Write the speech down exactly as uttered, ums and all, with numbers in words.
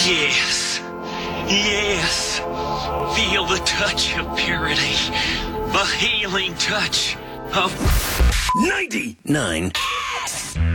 Yes. Yes. Feel the touch of purity. The healing touch of ninety-nine.